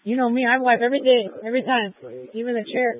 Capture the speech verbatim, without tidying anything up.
You know me, I wipe every day, every time, even the chair.